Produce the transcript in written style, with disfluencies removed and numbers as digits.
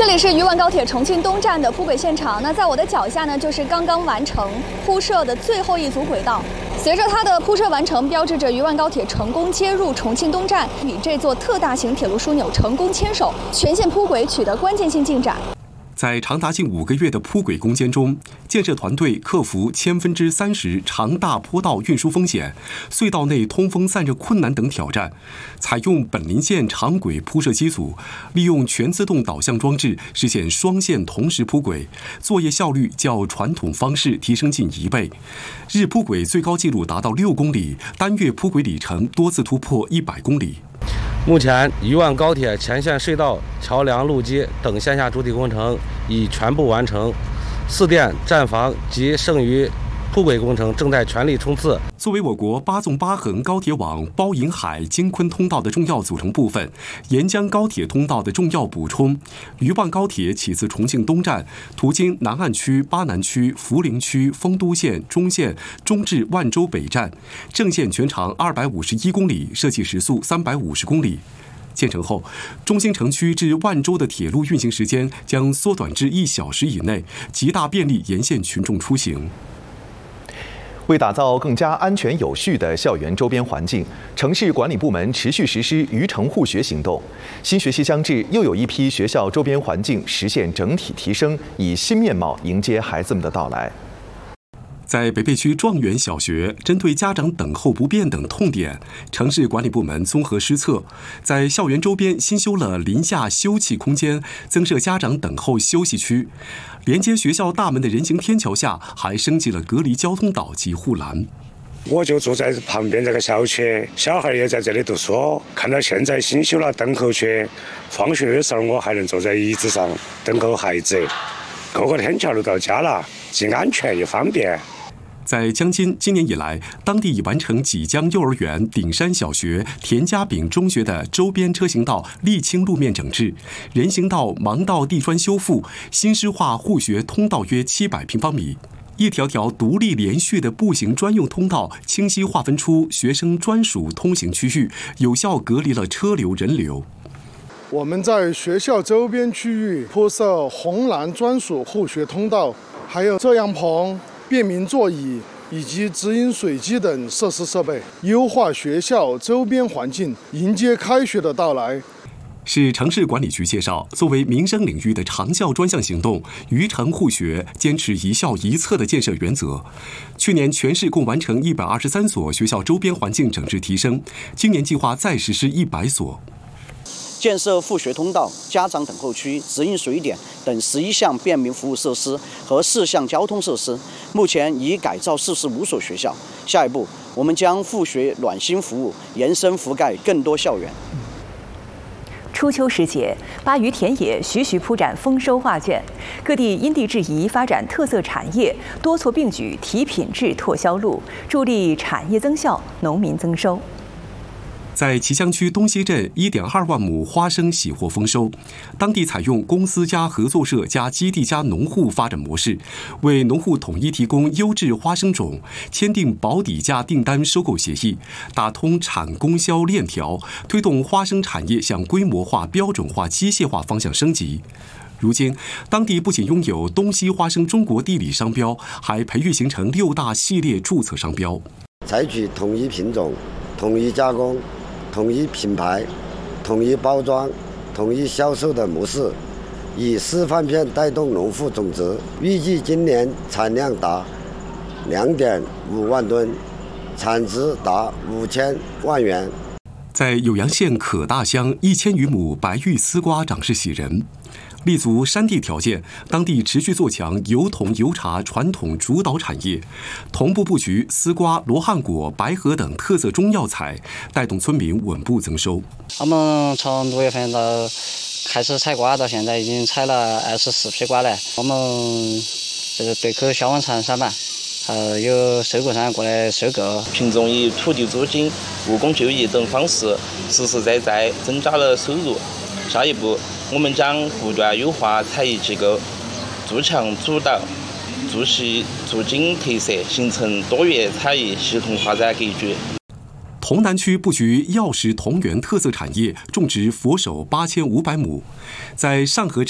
这里是渝万高铁重庆东站的铺轨现场。那在我的脚下呢，就是刚刚完成铺设的最后一组轨道。随着它的铺设完成，标志着渝万高铁成功接入重庆东站，与这座特大型铁路枢纽成功牵手，全线铺轨取得关键性进展。 在长达近5个月的铺轨攻坚中，建设团队克服30%长大坡道运输风险、隧道内通风散热困难等挑战，采用本林线长轨铺设机组，利用全自动导向装置实现双线同时铺轨，作业效率较传统方式提升近1倍。日铺轨最高纪录达到6公里，单月铺轨里程多次突破100公里。 目前，渝万高铁前线隧道、桥梁、路基等线下主体工程已全部完成，4电、站房及剩余铺轨工程正在全力冲刺。 作为我国8纵8横高铁网包银海、京昆通道的重要组成部分，沿江高铁通道的重要补充，渝万高铁起自重庆东站，途经南岸区、巴南区、涪陵区、丰都县、中县，终至万州北站，正线全长251公里，设计时速350公里。建成后，中心城区至万州的铁路运行时间将缩短至1小时以内，极大便利沿线群众出行。 为打造更加安全有序的校园周边环境，城市管理部门持续实施渝城护学行动。新学期将至，又有一批学校周边环境实现整体提升，以新面貌迎接孩子们的到来。 在北碚区状元小学，针对家长等候不便等痛点，城市管理部门综合施策，在校园周边新修了林下休憩空间，增设家长等候休息区。连接学校大门的人行天桥下，还升级了隔离交通岛及护栏。 我就住在旁边这个小区，小孩也在这里读书。看到现在新修了等候区，放学的时候我还能坐在椅子上等候孩子。过个天桥就到家了，既安全又方便。 在江津，今年以来，当地已完成济江幼儿园、顶山小学、田家炳中学的周边车行道沥青路面整治，人行道、盲道地砖修复，新施划护学通道约700平方米。一条条独立连续的步行专用通道，清晰划分出学生专属通行区域，有效隔离了车流人流。 我们在学校周边区域铺设红蓝专属护学通道，还有遮阳棚、便民座椅以及直饮水机等设施设备，优化学校周边环境，迎接开学的到来。 市城市管理局介绍，作为民生领域的长效专项行动，渝城护学坚持一校一策的建设原则。去年全市共完成123所学校周边环境整治提升，今年计划再实施100所。 建设护学通道、家长等候区、直饮水点等11项便民服务设施和4项交通设施，目前已改造45所学校。下一步，我们将护学暖心服务延伸覆盖更多校园。 初秋时节，巴渝田野徐徐铺展丰收画卷，各地因地制宜发展特色产业，多措并举提品质、拓销路，助力产业增效、农民增收。 在旗江区东西镇1.2万亩花生喜获丰收，当地采用公司加合作社加基地加农户发展模式，为农户统一提供优质花生种，签订保底价订单收购协议，打通产供销链条，推动花生产业向规模化、标准化、机械化方向升级。如今，当地不仅拥有东西花生中国地理商标，还培育形成6大系列注册商标， 采取统一品种、统一加工、统一品牌、统一包装、统一销售的模式，以示范片带动农户种植，预计今年产量达2.5万吨，产值达5000万元。 在酉阳县可大乡1000余亩白玉丝瓜长势喜人。立足山地条件，当地持续做强油桐、油茶传统主导产业，同步布局丝瓜、罗汉果、白荷等特色中药材，带动村民稳步增收。 我们从6月份到开始采瓜，到现在已经采了24批瓜了。我们这个对口销往长沙嘛，有收购商过来收购。 群众以土地租金、务工就业等方式，实实在在增加了收入。下一步，我们将不断优化产业结构，筑墙主导，筑细筑精特色，形成多元产业系统发展格局。 潼南区布局药食同源特色产业，种植佛手8500亩，在上河镇